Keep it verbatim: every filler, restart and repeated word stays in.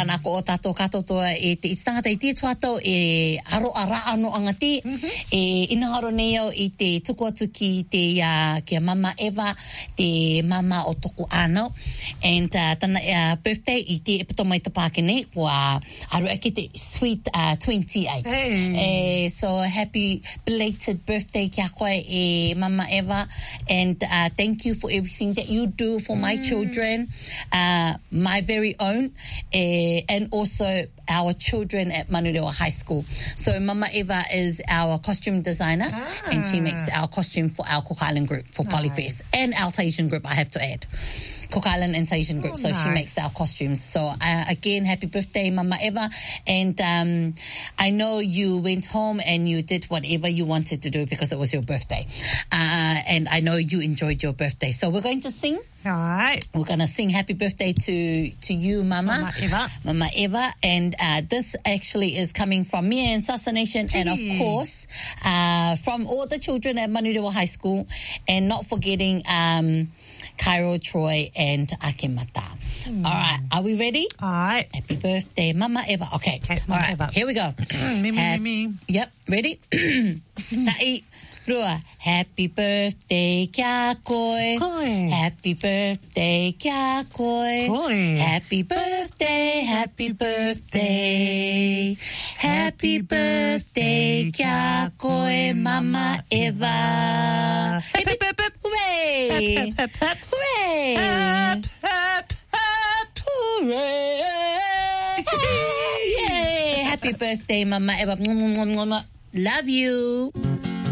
Tēnā ko o tātou katotoa e te itangata i tia tuato e aro ara ano angati. Mm-hmm. E inaharo nei au i te tuku atu ki te uh, kia mama Eva, te mama o toku ano. And uh, tana uh, birthday i te epato mai te Pākene, wa aru ake te sweet uh, twenty-eight. Hey. E, so happy belated birthday kia koe e mama Eva. And uh, thank you for everything that you do for my mm. children, uh, my very own, uh, and also our children at Manurewa High School. So Mama Eva is our costume designer, ah. and she makes our costume for our Cook Island group for nice. Polyfest, and our Tahitian group, I have to add. Cook Island and Tahitian group, oh, so nice. She makes our costumes. So uh, again, happy birthday, Mama Eva. And um, I know you went home and you did whatever you wanted to do because it was your birthday. Uh, and I know you enjoyed your birthday. So we're going to sing. All right. We're going to sing happy birthday to, to you, Mama. Mama Eva. Mama Eva. And uh, this actually is coming from me and Sasa Nation. Gee. And of course, uh, from all the children at Manurewa High School. And not forgetting um, Cairo, Troy, and Akemata. Mm. All right. Are we ready? All right. Happy birthday, Mama Eva. Okay. Okay, All right. Eva. Here we go. me, me, ha- me, me. Yep. Ready? Tai. Rua. Happy birthday, kia koe. Koe. Happy birthday, kia koe. Koe. Happy birthday, happy birthday. Happy birthday, kia koe, Mama Eva. Hip, hip, hip, hip. Hooray. Hep, hep, hep. Hooray. Hep, hep, hep. Hooray. Yay. Happy birthday, Mama Eva. Love you.